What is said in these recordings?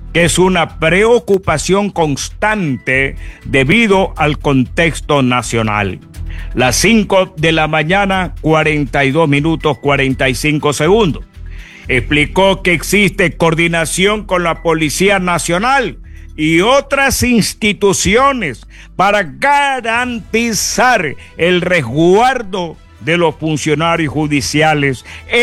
que es una preocupación constante debido al contexto nacional. Las 5 de la mañana, 42 minutos 45 segundos. Explicó que existe coordinación con la Policía Nacional y otras instituciones para garantizar el resguardo de los funcionarios judiciales,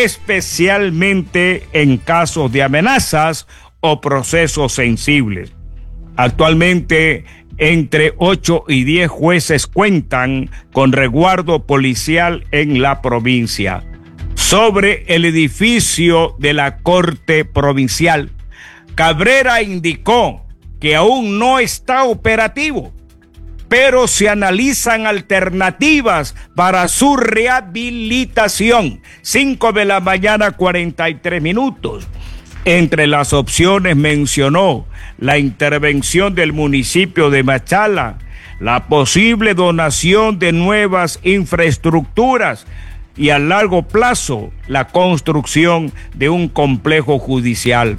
especialmente en casos de amenazas o procesos sensibles. Actualmente, entre 8 y 10 jueces cuentan con resguardo policial en la provincia. Sobre el edificio de la Corte Provincial, Cabrera indicó que aún no está operativo, pero se analizan alternativas para su rehabilitación. 5 de la mañana, 43 minutos. Entre las opciones mencionó la intervención del municipio de Machala, la posible donación de nuevas infraestructuras y a largo plazo la construcción de un complejo judicial.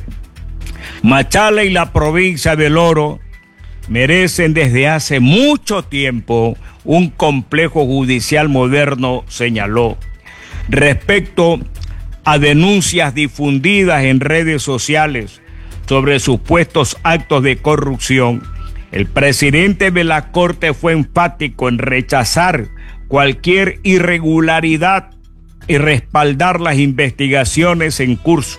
Machala y la provincia del Oro merecen desde hace mucho tiempo un complejo judicial moderno, señaló. Respecto a denuncias difundidas en redes sociales sobre supuestos actos de corrupción, el presidente de la Corte fue enfático en rechazar cualquier irregularidad y respaldar las investigaciones en curso.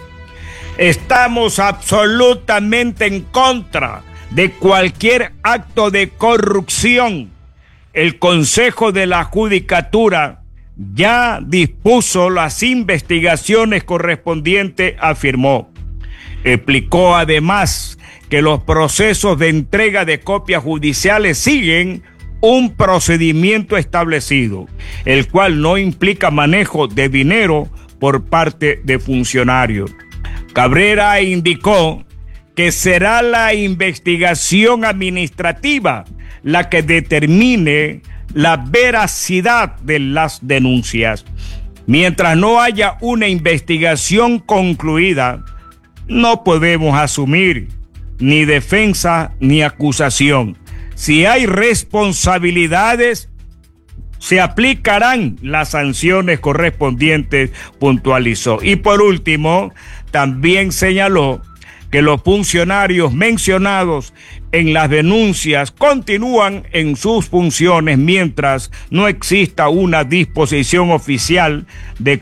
Estamos absolutamente en contra de cualquier acto de corrupción. El Consejo de la Judicatura ya dispuso las investigaciones correspondientes, afirmó. Explicó además que los procesos de entrega de copias judiciales siguen un procedimiento establecido, el cual no implica manejo de dinero por parte de funcionarios. Cabrera indicó que será la investigación administrativa la que determine la veracidad de las denuncias. Mientras no haya una investigación concluida, no podemos asumir ni defensa ni acusación. Si hay responsabilidades, se aplicarán las sanciones correspondientes, puntualizó. Y por último, también señaló que los funcionarios mencionados en las denuncias continúan en sus funciones mientras no exista una disposición oficial de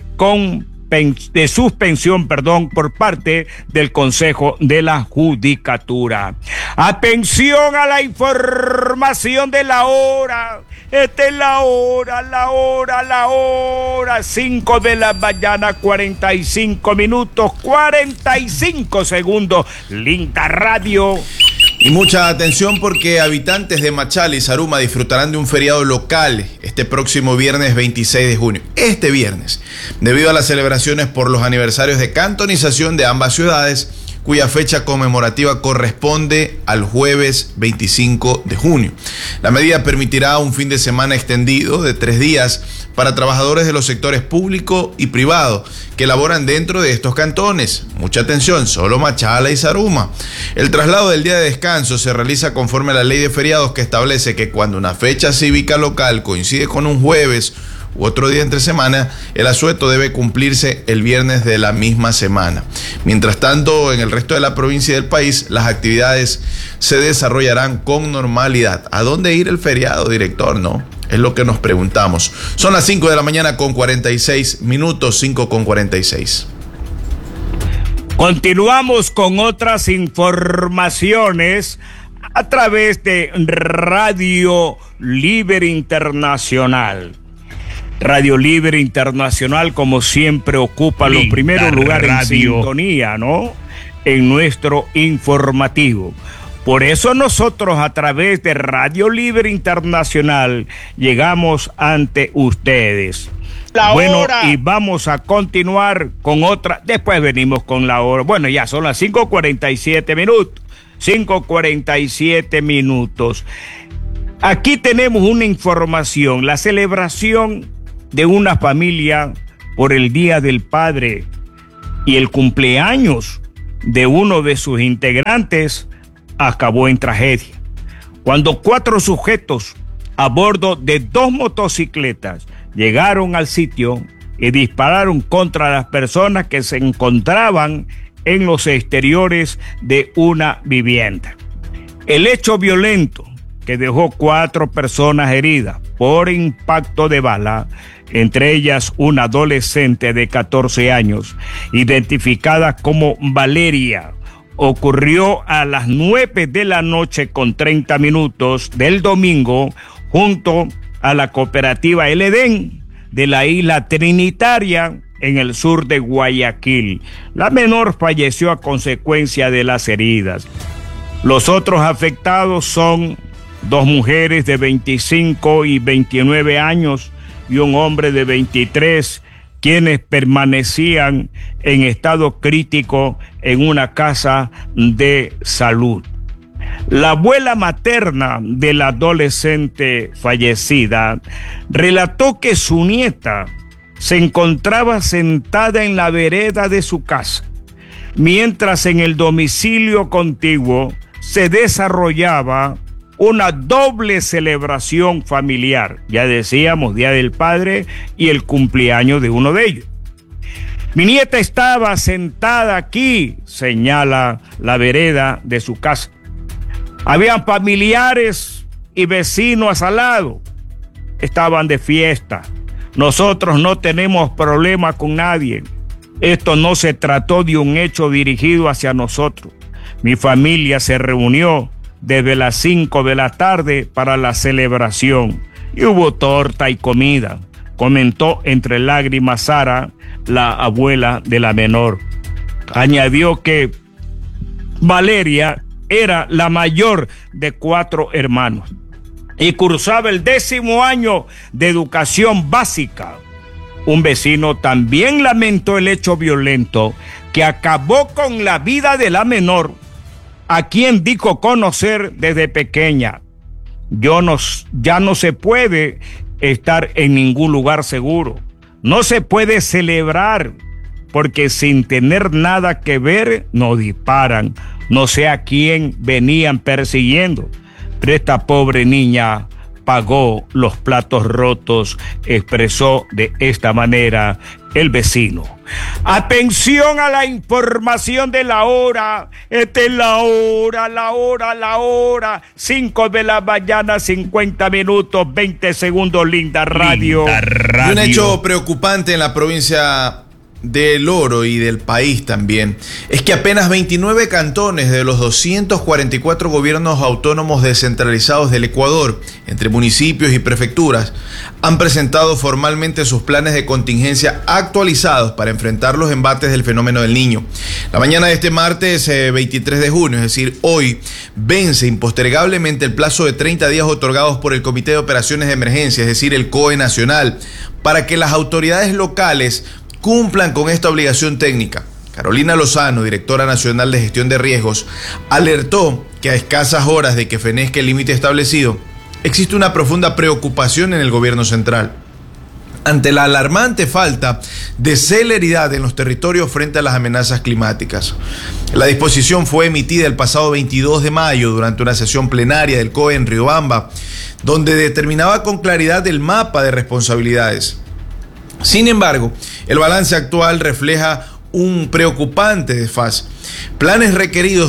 suspensión, por parte del Consejo de la Judicatura. Atención a la información de la hora. Esta es la hora. 5 de la mañana, 45 minutos, 45 segundos. Linda Radio. Y mucha atención porque habitantes de Machala y Zaruma disfrutarán de un feriado local este próximo viernes 26 de junio. Este viernes, debido a las celebraciones por los aniversarios de cantonización de ambas ciudades, cuya fecha conmemorativa corresponde al jueves 25 de junio. La medida permitirá un fin de semana extendido de 3 días para trabajadores de los sectores público y privado que laboran dentro de estos cantones. Mucha atención, solo Machala y Zaruma. El traslado del día de descanso se realiza conforme a la ley de feriados, que establece que cuando una fecha cívica local coincide con un jueves u otro día entre semana, el asueto debe cumplirse el viernes de la misma semana. Mientras tanto, en el resto de la provincia y del país, las actividades se desarrollarán con normalidad. ¿A dónde ir el feriado, director? No, es lo que nos preguntamos. Son las 5 de la mañana con 46 minutos, 5 con 46. Continuamos con otras informaciones a través de Radio Libre Internacional. Radio Libre Internacional, como siempre, ocupa los primeros lugares en sintonía, ¿no? En nuestro informativo. Por eso nosotros, a través de Radio Libre Internacional, llegamos ante ustedes. Bueno, y vamos a continuar con otra. Después venimos con la hora. Bueno, ya son las 5:47 minutos. 5:47 minutos. Aquí tenemos una información. La celebración de una familia por el Día del Padre y el cumpleaños de uno de sus integrantes acabó en tragedia. Cuando 4 sujetos a bordo de 2 motocicletas llegaron al sitio y dispararon contra las personas que se encontraban en los exteriores de una vivienda. El hecho violento que dejó 4 personas heridas por impacto de bala, entre ellas una adolescente de 14 años, identificada como Valeria, ocurrió a las 9:30 p.m. del domingo junto a la cooperativa El Edén de la isla Trinitaria en el sur de Guayaquil. La menor falleció a consecuencia de las heridas. Los otros afectados son 2 mujeres de 25 y 29 años y un hombre de 23, quienes permanecían en estado crítico en una casa de salud. La abuela materna de la adolescente fallecida relató que su nieta se encontraba sentada en la vereda de su casa, mientras en el domicilio contiguo se desarrollaba una doble celebración familiar. Ya decíamos, Día del Padre y el cumpleaños de uno de ellos. Mi nieta estaba sentada aquí, señala la vereda de su casa. Habían familiares y vecinos al lado. Estaban de fiesta. Nosotros no tenemos problema con nadie. Esto no se trató de un hecho dirigido hacia nosotros. Mi familia se reunió desde las 5 de la tarde para la celebración y hubo torta y comida, comentó entre lágrimas Sara, la abuela de la menor. Añadió que Valeria era la mayor de 4 hermanos y cursaba el 10º año de educación básica. Un vecino también lamentó el hecho violento que acabó con la vida de la menor, a quien dijo conocer desde pequeña. Ya no se puede estar en ningún lugar seguro. No se puede celebrar porque sin tener nada que ver nos disparan. No sé a quién venían persiguiendo, pero esta pobre niña pagó los platos rotos, expresó de esta manera el vecino. Atención a la información de la hora. Esta es la hora. 5 de la mañana, 50 minutos, 20 segundos, Linda Radio. Y un hecho preocupante en la provincia del Oro y del país también es que apenas 29 cantones de los 244 gobiernos autónomos descentralizados del Ecuador, entre municipios y prefecturas, han presentado formalmente sus planes de contingencia actualizados para enfrentar los embates del fenómeno del Niño. La mañana de este martes 23 de junio, es decir, hoy, vence impostergablemente el plazo de 30 días otorgados por el Comité de Operaciones de Emergencia, es decir, el COE Nacional, para que las autoridades locales cumplan con esta obligación técnica. Carolina Lozano, directora nacional de gestión de riesgos, alertó que a escasas horas de que fenezca el límite establecido, existe una profunda preocupación en el gobierno central ante la alarmante falta de celeridad en los territorios frente a las amenazas climáticas. La disposición fue emitida el pasado 22 de mayo durante una sesión plenaria del COE en Riobamba, donde determinaba con claridad el mapa de responsabilidades. Sin embargo, el balance actual refleja un preocupante desfase. Planes requeridos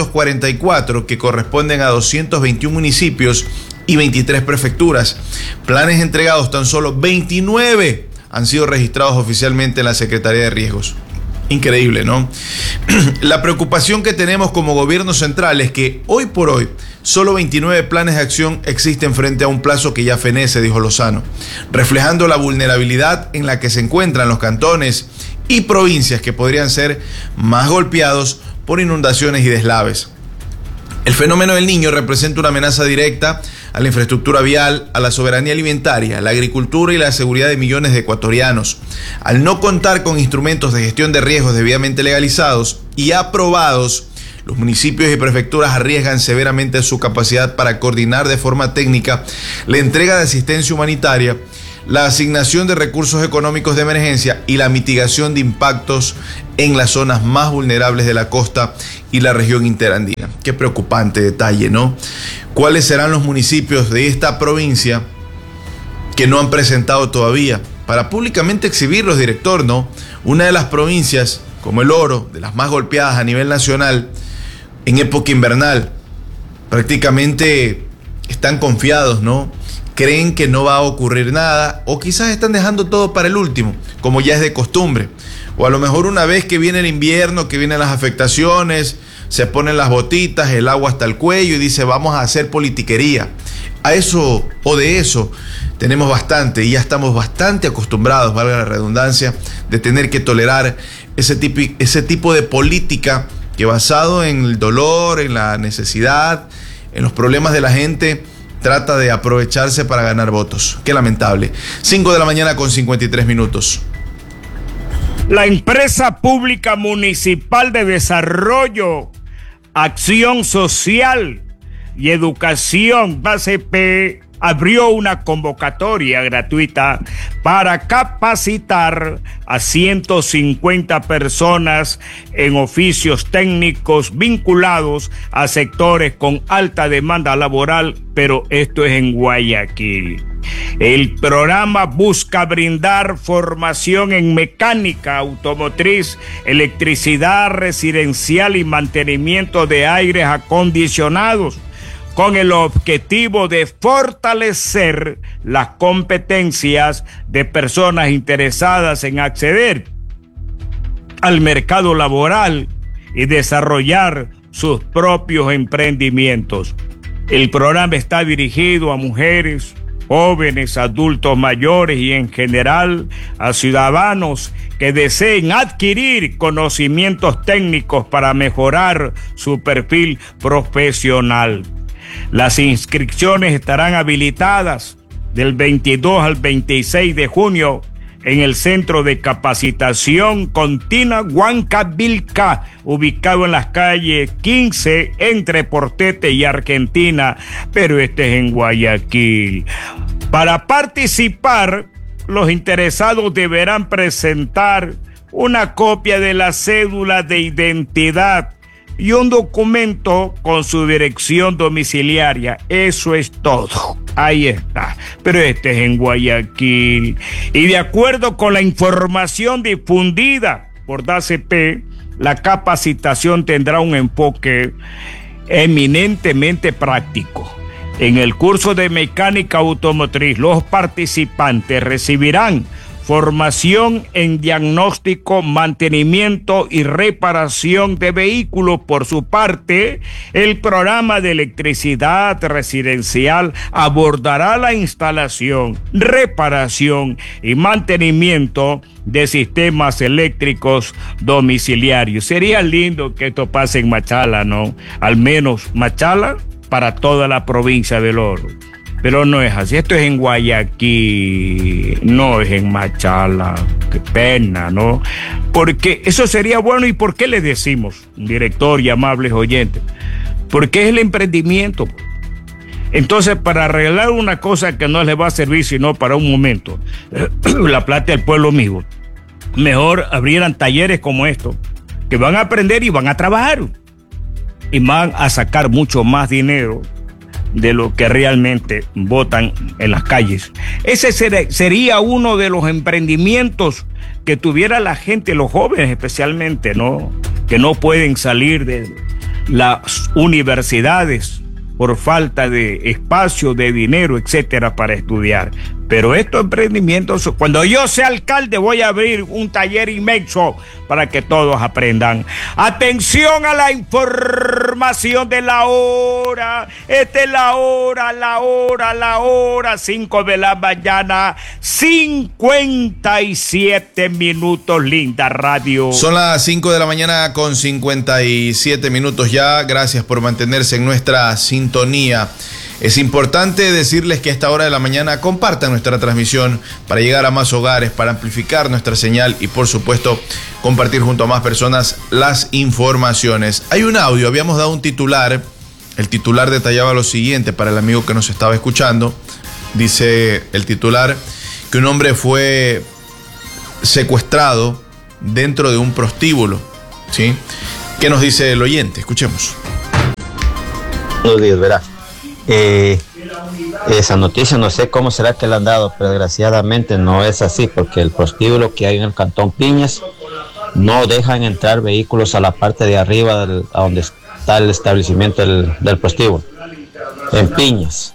244, que corresponden a 221 municipios y 23 prefecturas. Planes entregados tan solo 29 han sido registrados oficialmente en la Secretaría de Riesgos. Increíble, ¿no? La preocupación que tenemos como gobierno central es que hoy por hoy solo 29 planes de acción existen frente a un plazo que ya fenece, dijo Lozano, reflejando la vulnerabilidad en la que se encuentran los cantones y provincias que podrían ser más golpeados por inundaciones y deslaves. El fenómeno del Niño representa una amenaza directa a la infraestructura vial, a la soberanía alimentaria, a la agricultura y la seguridad de millones de ecuatorianos. Al no contar con instrumentos de gestión de riesgos debidamente legalizados y aprobados, los municipios y prefecturas arriesgan severamente su capacidad para coordinar de forma técnica la entrega de asistencia humanitaria, la asignación de recursos económicos de emergencia y la mitigación de impactos en las zonas más vulnerables de la costa y la región interandina. Qué preocupante detalle, ¿no? ¿Cuáles serán los municipios de esta provincia que no han presentado todavía para públicamente exhibirlos, director, ¿no? Una de las provincias, como el Oro, de las más golpeadas a nivel nacional, en época invernal, prácticamente están confiados, ¿no? Creen que no va a ocurrir nada, o quizás están dejando todo para el último, como ya es de costumbre. O a lo mejor una vez que viene el invierno, que vienen las afectaciones, se ponen las botitas, el agua hasta el cuello y dice vamos a hacer politiquería. A eso o de eso tenemos bastante y ya estamos bastante acostumbrados, valga la redundancia, de tener que tolerar ese tipo de política que basado en el dolor, en la necesidad, en los problemas de la gente, trata de aprovecharse para ganar votos. Qué lamentable. 5 de la mañana con 53 minutos. La empresa pública municipal de desarrollo, acción social y educación, ACP, abrió una convocatoria gratuita para capacitar a 150 personas en oficios técnicos vinculados a sectores con alta demanda laboral, pero esto es en Guayaquil. El programa busca brindar formación en mecánica automotriz, electricidad residencial y mantenimiento de aires acondicionados, con el objetivo de fortalecer las competencias de personas interesadas en acceder al mercado laboral y desarrollar sus propios emprendimientos. El programa está dirigido a mujeres, jóvenes, adultos mayores y en general a ciudadanos que deseen adquirir conocimientos técnicos para mejorar su perfil profesional. Las inscripciones estarán habilitadas del 22 al 26 de junio en el Centro de Capacitación Continua Huancavilca, ubicado en las calles 15 entre Portete y Argentina, pero este es en Guayaquil. Para participar, los interesados deberán presentar una copia de la cédula de identidad y un documento con su dirección domiciliaria. Eso es todo. Ahí está. Pero este es en Guayaquil. Y de acuerdo con la información difundida por DACP, la capacitación tendrá un enfoque eminentemente práctico. En el curso de mecánica automotriz, los participantes recibirán formación en diagnóstico, mantenimiento y reparación de vehículos. Por su parte, el programa de electricidad residencial abordará la instalación, reparación y mantenimiento de sistemas eléctricos domiciliarios. Sería lindo que esto pase en Machala, ¿no? Al menos Machala para toda la provincia del Oro. Pero no es así. Esto es en Guayaquil, no es en Machala. Qué pena, ¿no? Porque eso sería bueno. ¿Y por qué les decimos, director y amables oyentes? Porque es el emprendimiento. Entonces, para arreglar una cosa que no les va a servir sino para un momento, la plata del pueblo mismo, mejor abrieran talleres como estos, que van a aprender y van a trabajar. Y van a sacar mucho más dinero de lo que realmente votan en las calles. Ese sería uno de los emprendimientos que tuviera la gente, los jóvenes especialmente, ¿no? Que no pueden salir de las universidades por falta de espacio, de dinero, etcétera, para estudiar. Pero estos emprendimientos, cuando yo sea alcalde, voy a abrir un taller inmenso para que todos aprendan. Atención a la información de la hora. Esta es la hora, 5 de la mañana, 57 minutos, linda radio. Son las 5 de la mañana con 57 minutos ya. Gracias por mantenerse en nuestra sintonía. Es importante decirles que a esta hora de la mañana compartan nuestra transmisión para llegar a más hogares, para amplificar nuestra señal y, por supuesto, compartir junto a más personas las informaciones. Hay un audio, habíamos dado un titular. El titular detallaba lo siguiente para el amigo que nos estaba escuchando. Dice el titular que un hombre fue secuestrado dentro de un prostíbulo, ¿sí? ¿Qué nos dice el oyente? Escuchemos. Buenos días, verá. Esa noticia no sé cómo será que le han dado, pero desgraciadamente no es así, porque el prostíbulo que hay en el Cantón Piñas no dejan entrar vehículos a la parte de arriba a donde está el establecimiento del prostíbulo, en Piñas.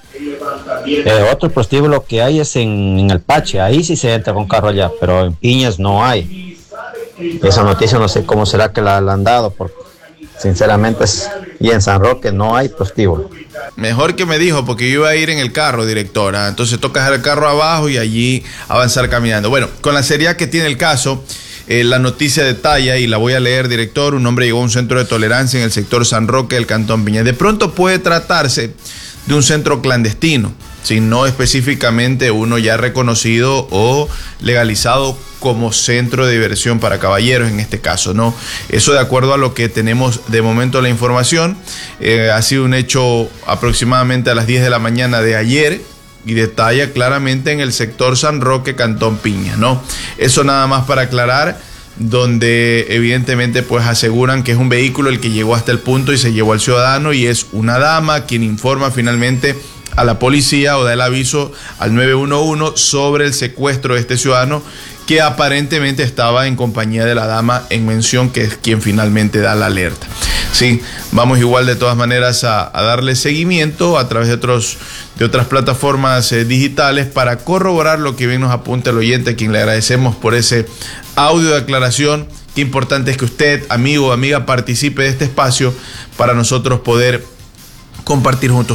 Otro prostíbulo que hay es en el Pache, ahí sí se entra con carro allá, pero en Piñas no hay. Esa noticia no sé cómo será que la han dado, porque sinceramente y en San Roque no hay prostíbulo. Mejor que me dijo, porque yo iba a ir en el carro, directora. Entonces toca dejar el carro abajo y allí avanzar caminando. Bueno, con la seriedad que tiene el caso, la noticia detalla, y la voy a leer, director: un hombre llegó a un centro de tolerancia en el sector San Roque del Cantón Piñas. De pronto puede tratarse de un centro clandestino, si no específicamente uno ya reconocido o legalizado como centro de diversión para caballeros en este caso, ¿no? Eso de acuerdo a lo que tenemos de momento la información. Ha sido un hecho aproximadamente a las 10 de la mañana de ayer y detalla claramente en el sector San Roque, Cantón Piñas, ¿no? Eso nada más para aclarar, donde evidentemente pues aseguran que es un vehículo el que llegó hasta el punto y se llevó al ciudadano, y es una dama quien informa finalmente a la policía o da el aviso al 911 sobre el secuestro de este ciudadano, que aparentemente estaba en compañía de la dama en mención, que es quien finalmente da la alerta. Sí, vamos igual de todas maneras a darle seguimiento a través de otras plataformas digitales para corroborar lo que bien nos apunta el oyente, a quien le agradecemos por ese audio de aclaración. Qué importante es que usted, amigo o amiga, participe de este espacio para nosotros poder compartir junto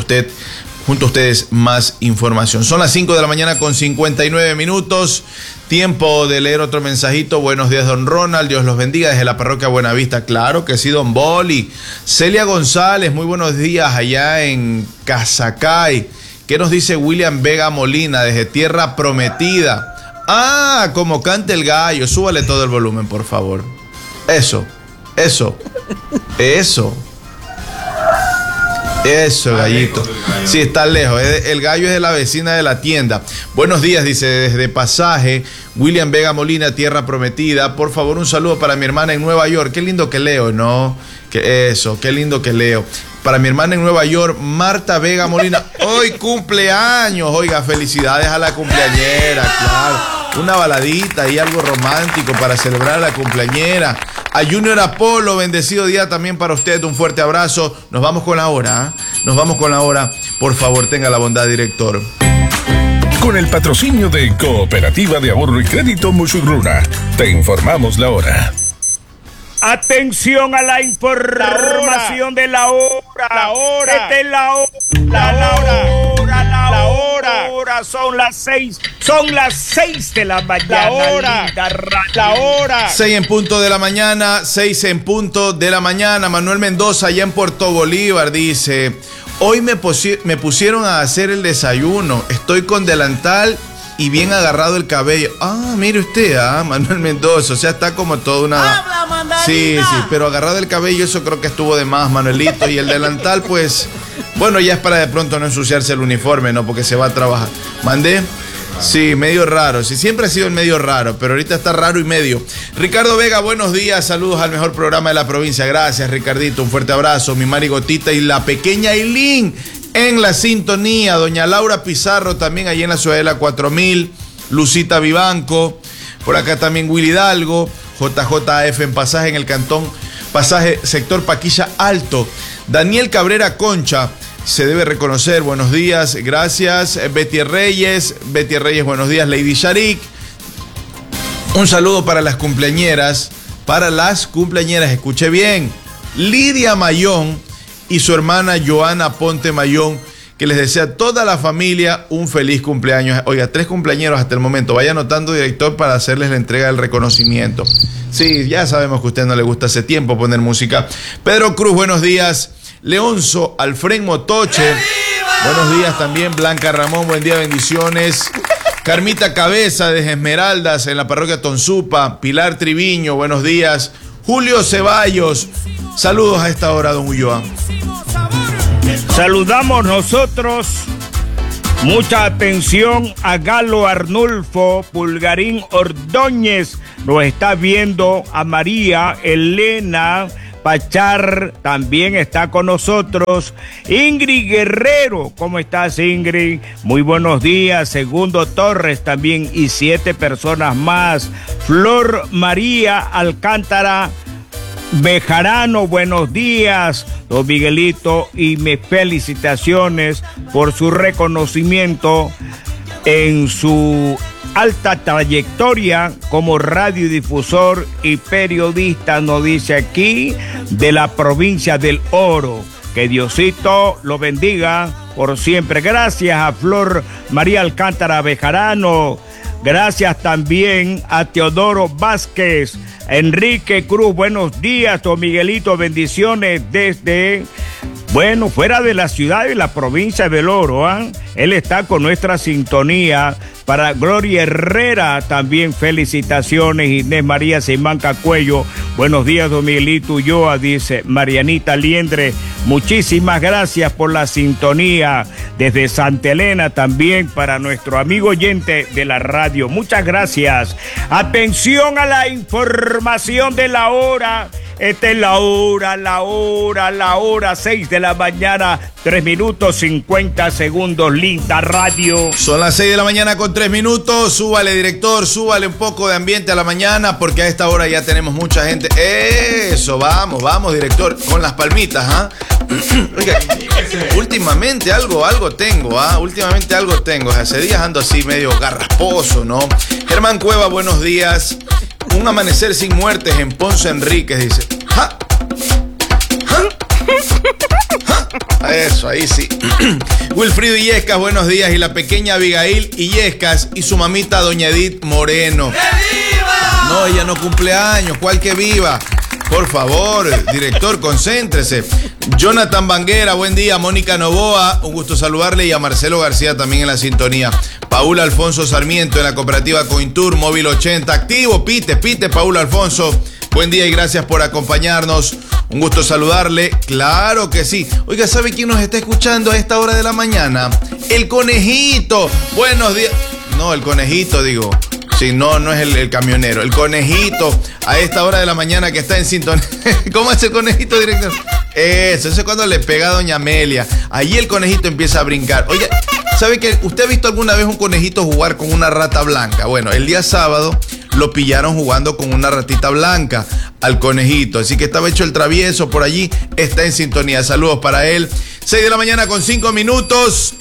a ustedes más información. Son las 5 de la mañana con 59 minutos. Tiempo de leer otro mensajito. Buenos días, don Ronald. Dios los bendiga desde la parroquia Buenavista. Claro que sí, don Boli. Celia González, muy buenos días allá en Casacay. ¿Qué nos dice William Vega Molina desde Tierra Prometida? Ah, como canta el gallo. Súbale todo el volumen, por favor. Eso, gallito. Sí, está lejos. El gallo es de la vecina de la tienda. Buenos días, dice desde Pasaje, William Vega Molina, Tierra Prometida. Por favor, un saludo para mi hermana en Nueva York. Qué lindo que leo, ¿no? Qué lindo que leo. Para mi hermana en Nueva York, Marta Vega Molina. Hoy cumpleaños. Oiga, felicidades a la cumpleañera, claro. Una baladita y algo romántico para celebrar a la cumpleañera. A Junior Apolo, bendecido día también para usted. Un fuerte abrazo. Nos vamos con la hora. Por favor, tenga la bondad, director. Con el patrocinio de Cooperativa de Ahorro y Crédito Musurruna, te informamos la hora. Atención a la información de la hora. La hora. Esta es la hora. Son las 6 de la mañana. La hora. 6 en punto de la mañana. Manuel Mendoza, allá en Puerto Bolívar, dice: hoy me pusieron a hacer el desayuno. Estoy con delantal y bien agarrado el cabello. Ah, mire usted, Manuel Mendoza, o sea, está como toda una... ¡Habla, mandarina! Sí, pero agarrado el cabello, eso creo que estuvo de más, Manuelito. Y el delantal, pues, bueno, ya es para de pronto no ensuciarse el uniforme, ¿no? Porque se va a trabajar. ¿Mandé? Sí, medio raro. Sí, siempre ha sido el medio raro, pero ahorita está raro y medio. Ricardo Vega, buenos días. Saludos al mejor programa de la provincia. Gracias, Ricardito. Un fuerte abrazo. Mi Mari Gotita y la pequeña Ailín en la sintonía. Doña Laura Pizarro también allí en la Ciudadela 4000. Lucita Vivanco. Por acá también Willy Hidalgo. JJF en Pasaje en el Cantón Pasaje, sector Paquilla Alto. Daniel Cabrera Concha. Se debe reconocer, buenos días, gracias. Betty Reyes, buenos días. Lady Sharik, un saludo para las cumpleañeras, escuche bien. Lidia Mayón y su hermana Joana Ponte Mayón, que les desea a toda la familia un feliz cumpleaños. Oiga, 3 cumpleañeros hasta el momento. Vaya anotando, director, para hacerles la entrega del reconocimiento. Sí, ya sabemos que a usted no le gusta hace tiempo poner música. Pedro Cruz, buenos días. Leonzo Alfred Motoche, buenos días también. Blanca Ramón, buen día, bendiciones. Carmita Cabeza desde Esmeraldas en la parroquia Tonsupa. Pilar Triviño, buenos días. Julio Ceballos, saludos a esta hora, don Ulloa. Saludamos nosotros. Mucha atención a Galo Arnulfo Pulgarín Ordóñez nos está viendo. A María Elena Pachar también está con nosotros. Ingrid Guerrero, ¿cómo estás, Ingrid? Muy buenos días. Segundo Torres también y 7 personas más. Flor María Alcántara Bejarano, buenos días, don Miguelito, y mis felicitaciones por su reconocimiento en su alta trayectoria como radiodifusor y periodista, nos dice aquí, de la provincia del Oro. Que Diosito lo bendiga por siempre. Gracias a Flor María Alcántara Bejarano. Gracias también a Teodoro Vázquez. Enrique Cruz, buenos días, don Miguelito, bendiciones desde, bueno, fuera de la ciudad y la provincia del Oro, ¿eh? Él está con nuestra sintonía. Para Gloria Herrera también felicitaciones. Inés María Simanca Cuello, buenos días, don Miguelito Ulloa, dice Marianita Liendre, muchísimas gracias por la sintonía. Desde Santa Elena también para nuestro amigo oyente de la radio, muchas gracias. Atención a la información de la hora. Esta es la hora, 6 de la mañana, 3 minutos 50 segundos, linda radio. Son las 6 de la mañana con 3 minutos, súbale director, súbale un poco de ambiente a la mañana, porque a esta hora ya tenemos mucha gente. Eso, vamos director, con las palmitas, ¿ah? Oiga, últimamente algo tengo, últimamente algo tengo, hace días ando así medio garrasposo, ¿no? Germán Cueva, buenos días. Un amanecer sin muertes en Ponce Enríquez, dice. ¡Ja! ¡Ja! ¡Ja! Eso, ahí sí. Wilfrido Illescas, buenos días. Y la pequeña Abigail Illescas y su mamita doña Edith Moreno. ¡Que viva! No, ella no cumple años. ¿Cuál que viva? Por favor, director, concéntrese. Jonathan Banguera, buen día. Mónica Novoa, un gusto saludarle. Y a Marcelo García también en la sintonía. Paula Alfonso Sarmiento en la cooperativa Cointur, Móvil 80. Activo, pite, Paula Alfonso. Buen día y gracias por acompañarnos. Un gusto saludarle. Claro que sí. Oiga, ¿sabe quién nos está escuchando a esta hora de la mañana? El Conejito. Buenos días. No, el Conejito, digo. Sí, no es el camionero. El Conejito, a esta hora de la mañana que está en sintonía. ¿Cómo es el Conejito, director? Eso es cuando le pega a doña Amelia. Allí el Conejito empieza a brincar. Oye, ¿sabe que usted ha visto alguna vez un conejito jugar con una rata blanca? Bueno, el día sábado lo pillaron jugando con una ratita blanca al Conejito. Así que estaba hecho el travieso por allí. Está en sintonía. Saludos para él. 6 de la mañana con 5 minutos.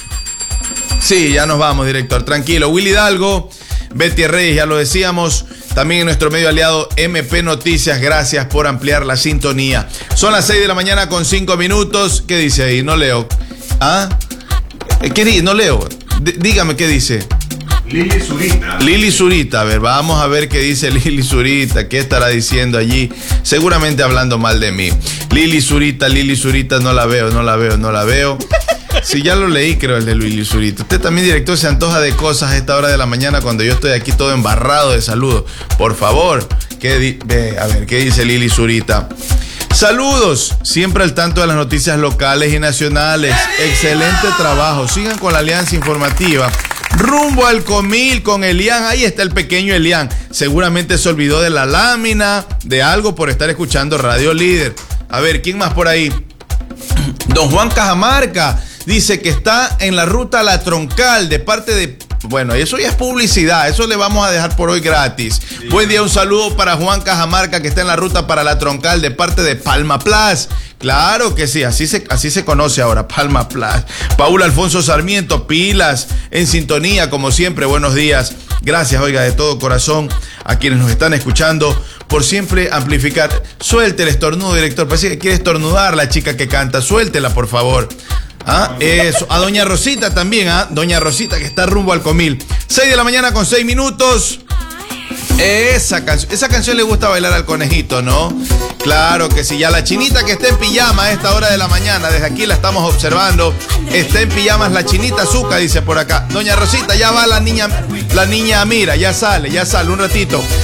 Sí, ya nos vamos, director. Tranquilo. Willy Hidalgo, Betty Reyes, ya lo decíamos. También en nuestro medio aliado MP Noticias, gracias por ampliar la sintonía. Son las 6 de la mañana con 5 minutos. ¿Qué dice ahí? No leo. ¿Ah? ¿Qué dice? No leo. Dígame qué dice. Lili Zurita. Lili Zurita, a ver, vamos a ver qué dice Lili Zurita, qué estará diciendo allí, seguramente hablando mal de mí. Lili Zurita, no la veo. Sí, ya lo leí, creo, el de Lili Zurita. Usted también, director, se antoja de cosas a esta hora de la mañana cuando yo estoy aquí todo embarrado de saludos. Por favor, a ver, ¿qué dice Lili Zurita? Saludos, siempre al tanto de las noticias locales y nacionales. Excelente trabajo, sigan con la alianza informativa. Rumbo al Comil con Elian, ahí está el pequeño Elian. Seguramente se olvidó de la lámina, de algo por estar escuchando Radio Líder. A ver, ¿quién más por ahí? Don Juan Cajamarca dice que está en la ruta La Troncal de parte de... Bueno, eso ya es publicidad, eso le vamos a dejar por hoy gratis. Sí. Buen día, un saludo para Juan Cajamarca que está en la ruta para La Troncal de parte de Palma Plus. Claro que sí, así se conoce ahora, Palma Plus. Paula Alfonso Sarmiento, pilas, en sintonía como siempre, buenos días. Gracias, oiga, de todo corazón a quienes nos están escuchando por siempre amplificar. Suelte el estornudo, director, parece que quiere estornudar la chica que canta, suéltela por favor. Eso, a doña Rosita también, doña Rosita que está rumbo al Comil. 6 de la mañana con 6 minutos. Esa canción le gusta bailar al Conejito, ¿no? Claro que sí, ya la chinita que está en pijama a esta hora de la mañana, desde aquí la estamos observando, está en pijamas la chinita Azúcar, dice por acá. Doña Rosita, ya va la niña Mira, ya sale un ratito.